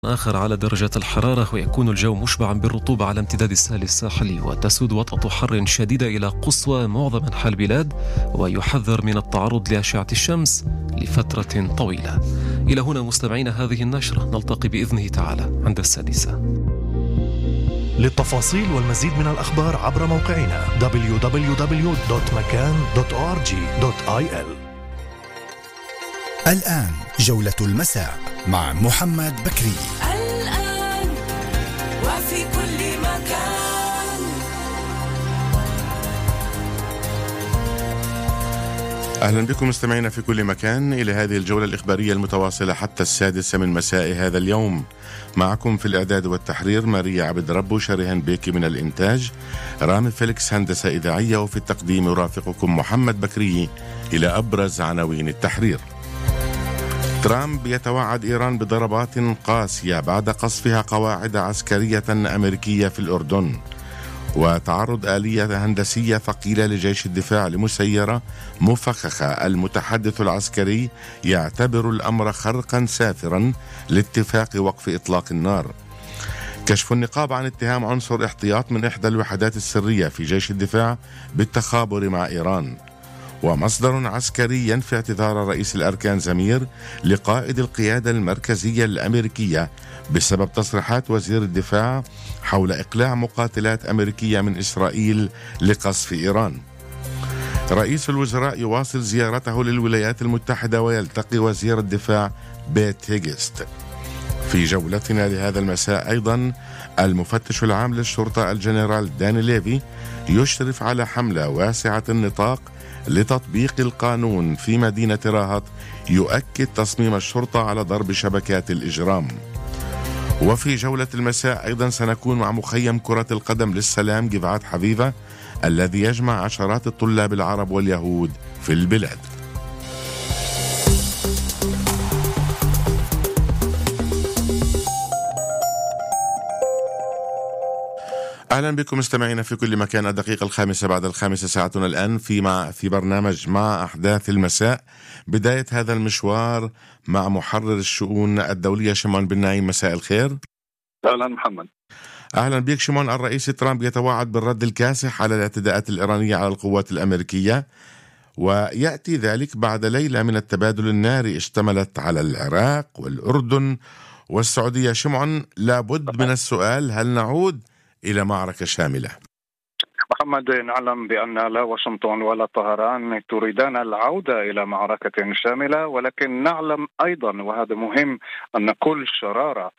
آخر على درجة الحرارة، ويكون الجو مشبعا بالرطوبة على امتداد الساحل الساحلي، وتسود وطأة حر شديدة إلى قصوى معظم أنحاء البلاد، ويحذر من التعرض لأشعة الشمس لفترة طويلة. إلى هنا مستمعين هذه النشرة، نلتقي بإذنه تعالى عند 6. للتفاصيل والمزيد من الأخبار عبر موقعنا www.makan.org.il. الآن جولة المساء مع محمد بكري. الآن وفي كل مكان. أهلا بكم مستمعينا في كل مكان إلى هذه الجولة الإخبارية المتواصلة حتى 6 من مساء هذا اليوم. معكم في الإعداد والتحرير ماريا عبد رب وشريهان بيكي من الإنتاج، رامي فيليكس هندسة إذاعية، وفي التقديم يرافقكم محمد بكري. إلى أبرز عناوين التحرير. ترامب يتوعد إيران بضربات قاسية بعد قصفها قواعد عسكرية أمريكية في الأردن. وتعرض آلية هندسية ثقيلة لجيش الدفاع لمسيرة مفخخة. المتحدث العسكري يعتبر الأمر خرقا سافرا لاتفاق وقف إطلاق النار. كشف النقاب عن اتهام عنصر احتياط من إحدى الوحدات السرية في جيش الدفاع بالتخابر مع إيران. ومصدر عسكري ينفي اعتذار رئيس الأركان زمير لقائد القيادة المركزية الأمريكية بسبب تصريحات وزير الدفاع حول إقلاع مقاتلات أمريكية من إسرائيل لقصف إيران. رئيس الوزراء يواصل زيارته للولايات المتحدة ويلتقي وزير الدفاع بيت هيغست. في جولتنا لهذا المساء أيضا، المفتش العام للشرطة الجنرال داني ليفي يشرف على حملة واسعة النطاق لتطبيق القانون في مدينة راهط، يؤكد تصميم الشرطة على ضرب شبكات الإجرام. وفي جولة المساء أيضا سنكون مع مخيم كرة القدم للسلام جبعات حبيبة الذي يجمع عشرات الطلاب العرب واليهود في البلاد. أهلا بكم مستمعينا في كل مكان. الدقيقة 5 بعد 5 ساعتنا الآن في برنامج مع أحداث المساء. بداية هذا المشوار مع محرر الشؤون الدولية شمعون بن نايم. مساء الخير. أهلا محمد. أهلا بك شمعون. الرئيس ترامب يتوعد بالرد الكاسح على الاعتداءات الإيرانية على القوات الأمريكية، ويأتي ذلك بعد ليلة من التبادل الناري اشتملت على العراق والأردن والسعودية. شمعون، لابد من السؤال، هل نعود إلى معركة شاملة؟ محمد، نعلم بأن لا واشنطن ولا طهران تريدان العودة إلى معركة شاملة، ولكن نعلم أيضا، وهذا مهم، أن كل شرارة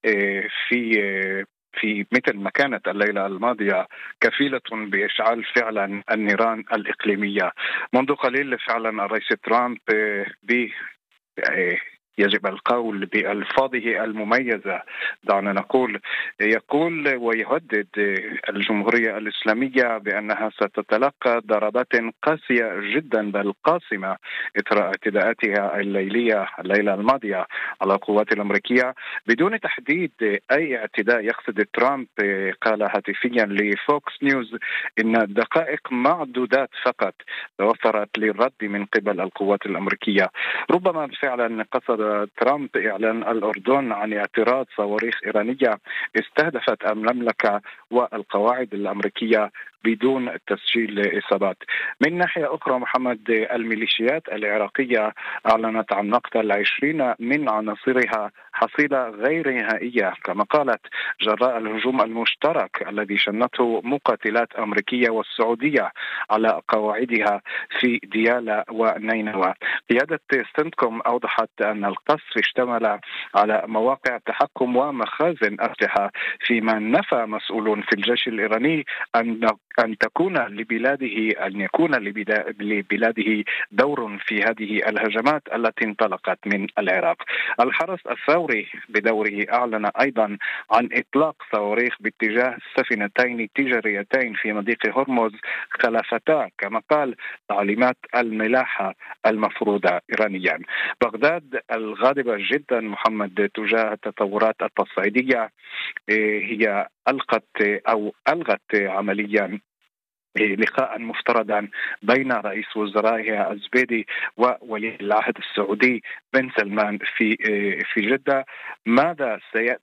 في مثل ما كانت الليلة الماضية كفيلة بإشعال فعلا النيران الإقليمية. منذ قليل فعلا الرئيس ترامب يجب القول بألفاظه المميزة، دعنا نقول، يقول ويهدد الجمهورية الإسلامية بأنها ستتلقى ضربات قاسية جدا بل قاسمة إثر اعتداءاتها الليلة الماضية على القوات الأمريكية. بدون تحديد أي اعتداء يقصد ترامب، قال هاتفيا لفوكس نيوز إن دقائق معدودات فقط توفرت للرد من قبل القوات الأمريكية. ربما فعلا قصد ترامب إعلان الأردن عن اعتراض صواريخ إيرانية استهدفت المملكة والقواعد الأمريكية بدون تسجيل إصابات. من ناحية أخرى محمد، الميليشيات العراقية أعلنت عن مقتل 20 من عناصرها، حصيلة غير نهائية كما قالت، جراء الهجوم المشترك الذي شنته مقاتلات أمريكية والسعودية على قواعدها في ديالى ونينوى. قيادة سنتكوم أوضحت أن القصف اشتمل على مواقع تحكم ومخازن أسلحة، فيما نفى مسؤولون في الجيش الإيراني أن يكون لبلاده دور في هذه الهجمات التي انطلقت من العراق. الحرس الثوري بدوره أعلن أيضا عن إطلاق صواريخ باتجاه سفينتين تجاريتين في مضيق هرمز خلفتا، كما قال، تعليمات الملاحة المفروضة إيرانيا. بغداد الغاضبة جدا محمد تجاه التطورات التصعيدية هي ألغت عمليا لقاء مفترضا بين رئيس وزرائها الزبيدي وولي العهد السعودي بن سلمان في جدة. ماذا